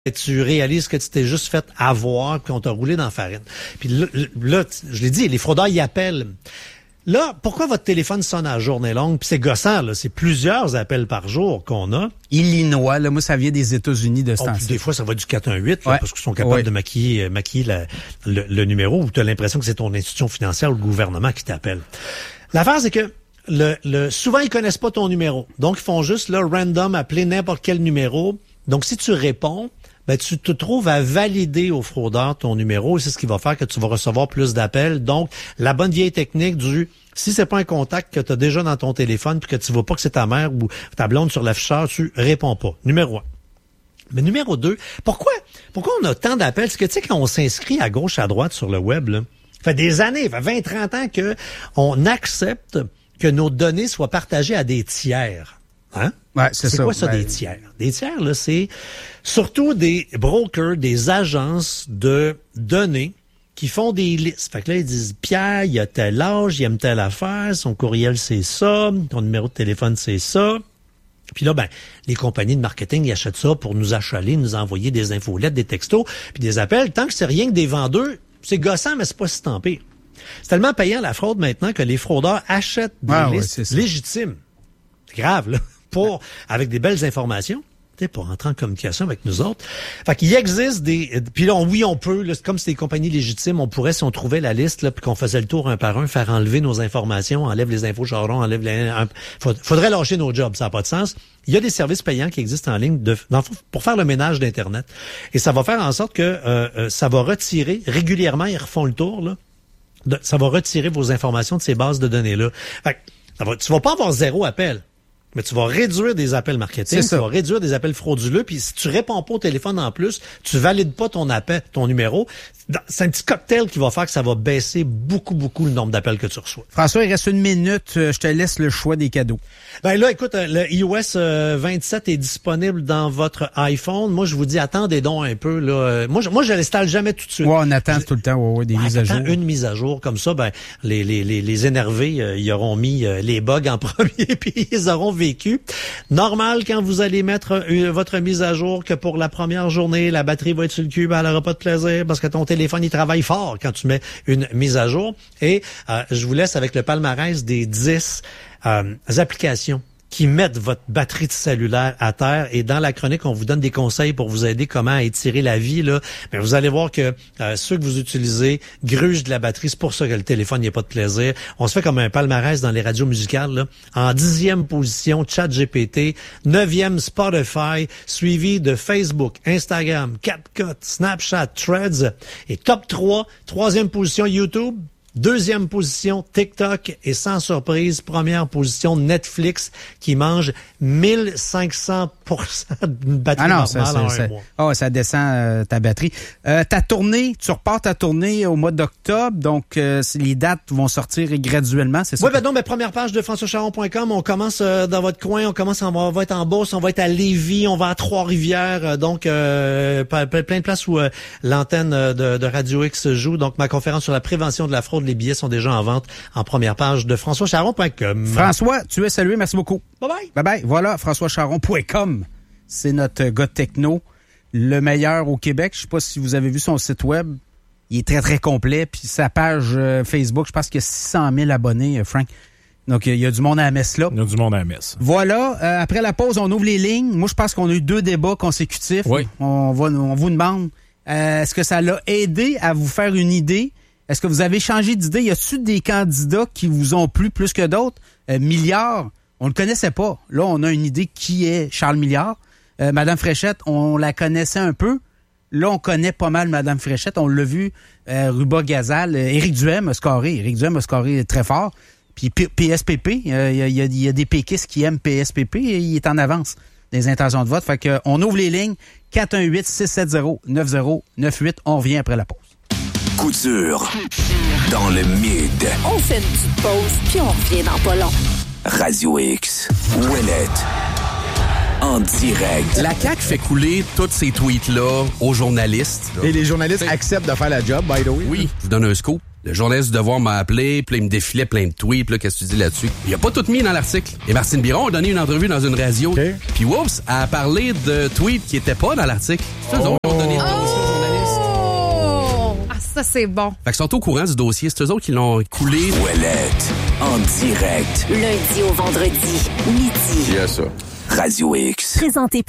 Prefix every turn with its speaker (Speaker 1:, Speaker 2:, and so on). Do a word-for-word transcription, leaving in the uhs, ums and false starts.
Speaker 1: et tu réalises que tu t'es juste fait avoir puis on t'a roulé dans la farine. Puis là, là je l'ai dit, les fraudeurs y appellent. Là, pourquoi votre téléphone sonne à journée longue? Puis c'est gossant, là. C'est plusieurs appels par jour qu'on a.
Speaker 2: Illinois, là, moi, ça vient des États-Unis de ce
Speaker 1: oh,
Speaker 2: temps-ci.
Speaker 1: Des fois, ça va du quatre un huit, là,
Speaker 2: ouais.
Speaker 1: parce qu'ils sont capables
Speaker 2: ouais.
Speaker 1: de maquiller, maquiller la, le, le numéro, où tu as l'impression que c'est ton institution financière ou le gouvernement qui t'appelle. L'affaire, c'est que le, le, souvent, ils connaissent pas ton numéro. Donc, ils font juste, là, random, appeler n'importe quel numéro. Donc, si tu réponds, ben, tu te trouves à valider au fraudeur ton numéro et c'est ce qui va faire que tu vas recevoir plus d'appels. Donc, la bonne vieille technique du si c'est pas un contact que tu as déjà dans ton téléphone puis que tu vois pas que c'est ta mère ou ta blonde sur l'afficheur, tu réponds pas. Numéro un. Mais numéro deux, pourquoi pourquoi on a tant d'appels? Parce que tu sais, quand on s'inscrit à gauche, à droite sur le web, là, ça fait des années, ça fait vingt trente ans que on accepte que nos données soient partagées à des tiers. Hein?
Speaker 2: Ouais, c'est,
Speaker 1: c'est
Speaker 2: ça.
Speaker 1: quoi ça,
Speaker 2: ouais.
Speaker 1: des tiers? Des tiers, là, c'est surtout des brokers, des agences de données qui font des listes. Fait que là, ils disent, Pierre, il a tel âge, il aime telle affaire, son courriel, c'est ça, ton numéro de téléphone, c'est ça. Puis là, ben, les compagnies de marketing, ils achètent ça pour nous achaler, nous envoyer des infolettes, des textos, puis des appels. Tant que c'est rien que des vendeurs, c'est gossant, mais c'est pas si tant pire. C'est tellement payant, la fraude, maintenant, que les fraudeurs achètent des
Speaker 2: ah,
Speaker 1: listes
Speaker 2: ouais,
Speaker 1: légitimes. C'est grave, là. Pour, avec des belles informations, pour entrer en communication avec nous autres. Fait qu'il existe des... Puis là, on, oui, on peut, là, c'est comme si des compagnies légitimes, on pourrait, si on trouvait la liste, là, puis qu'on faisait le tour un par un, faire enlever nos informations, enlève les infos charron, enlève les... Un, faudrait lâcher nos jobs, ça n'a pas de sens. Il y a des services payants qui existent en ligne de, dans, pour faire le ménage d'Internet. Et ça va faire en sorte que euh, ça va retirer, régulièrement, ils refont le tour, là, de, ça va retirer vos informations de ces bases de données-là. Fait que, ça va, tu vas pas avoir zéro appel. Mais tu vas réduire des appels marketing, tu vas réduire des appels frauduleux, puis si tu réponds pas au téléphone en plus, tu valides pas ton appel, ton numéro, c'est un petit cocktail qui va faire que ça va baisser beaucoup, beaucoup le nombre d'appels que tu reçois.
Speaker 2: François, il reste une minute, je te laisse le choix des cadeaux.
Speaker 1: Ben là, écoute, le i O S vingt-sept est disponible dans votre iPhone. Moi, je vous dis, attendez donc un peu, là. Moi, je, moi, je l'installe jamais tout de suite.
Speaker 2: Ouais, on attend je, tout le temps, ouais, ouais, des
Speaker 1: ouais,
Speaker 2: mises à jour.
Speaker 1: Une mise à jour, comme ça, ben, les, les, les, les énervés, euh, ils auront mis euh, les bugs en premier, puis ils auront vécu. Normal, quand vous allez mettre une, votre mise à jour, que pour la première journée, la batterie va être sur le cul, ben, elle n'aura pas de plaisir, parce que ton téléphone, il travaille fort quand tu mets une mise à jour. Et euh, je vous laisse avec le palmarès des dix euh, applications qui mettent votre batterie de cellulaire à terre. Et dans la chronique, on vous donne des conseils pour vous aider comment étirer la vie, là. Mais vous allez voir que euh, ceux que vous utilisez grugent de la batterie. C'est pour ça que le téléphone, il n'y a pas de plaisir. On se fait comme un palmarès dans les radios musicales, là. En dixième position, ChatGPT. Neuvième, Spotify. Suivi de Facebook, Instagram, CapCut, Snapchat, Threads. Et top trois, troisième position, YouTube. Deuxième position, TikTok et sans surprise, première position, Netflix qui mange mille cinq cents pour cent d'une batterie
Speaker 2: ah non,
Speaker 1: normale
Speaker 2: ça, ça,
Speaker 1: en
Speaker 2: ça,
Speaker 1: un mois.
Speaker 2: Oh, ça descend euh, ta batterie. Euh, ta tournée, tu repars ta tournée au mois d'octobre, donc euh, les dates vont sortir graduellement, c'est ça?
Speaker 1: Oui, ben non, mais première page de françois charon point com, on commence euh, dans votre coin, on commence, on va, on va être en Beauce, on va être à Lévis, on va à Trois-Rivières, euh, donc euh, plein de places où euh, l'antenne de, de Radio X joue. Donc ma conférence sur la prévention de la fraude, les billets sont déjà en vente en première page de françois charon point com.
Speaker 2: François, tu es salué, merci beaucoup.
Speaker 1: Bye bye.
Speaker 2: Bye bye. Voilà, françois charon point com. C'est notre gars techno, le meilleur au Québec. Je sais pas si vous avez vu son site web. Il est très, très complet. Puis sa page euh, Facebook, je pense qu'il y a six cent mille abonnés, euh, Frank. Donc, il y, y a du monde à la messe là.
Speaker 3: Il y a du monde à la messe.
Speaker 2: Voilà. Euh, après la pause, on ouvre les lignes. Moi, je pense qu'on a eu deux débats consécutifs.
Speaker 3: Oui.
Speaker 2: On, va, on vous demande, euh, est-ce que ça l'a aidé à vous faire une idée? Est-ce que vous avez changé d'idée? Y a-t-il des candidats qui vous ont plu plus que d'autres? Euh, Milliard, on le connaissait pas. Là, on a une idée qui est Charles Milliard. Euh, Madame Fréchette, on la connaissait un peu. Là, on connaît pas mal Madame Fréchette. On l'a vu, euh, Ruba Gazal, euh, Éric Duhem a scoré. Éric Duhem a scoré très fort. Puis P- PSPP, il euh, y, y, y a des péquistes qui aiment P S P P et il est en avance des intentions de vote. Fait que on ouvre les lignes. quatre un huit, six sept zéro, neuf zéro neuf huit. On revient après la pause.
Speaker 4: Couture dans le mid.
Speaker 5: On fait une petite pause, puis on revient dans pas long.
Speaker 4: Radio X. Ouellette. En direct.
Speaker 6: La C A Q fait couler tous ces tweets-là aux journalistes. Là.
Speaker 7: Et les journalistes T'sais, acceptent de faire la job, by the way.
Speaker 6: Oui, je vous donne un scoop.
Speaker 3: Le journaliste du Devoir m'a appelé, puis là, il me défilait plein de tweets, puis là, qu'est-ce que tu dis là-dessus? Il a pas tout mis dans l'article. Et Martine Biron a donné une entrevue dans une radio.
Speaker 6: Okay.
Speaker 3: Puis oups, elle a parlé de tweets qui étaient pas dans l'article. C'est eux autres qui ont donné le dossier aux journalistes.
Speaker 7: Oh! Ah, ça, c'est bon.
Speaker 3: Fait qu'ils sont au courant du dossier. C'est eux autres qui l'ont coulé.
Speaker 4: Ouellette, en direct.
Speaker 5: Lundi au vendredi, midi.
Speaker 4: Il y a ça. Radio X.
Speaker 5: Présenté par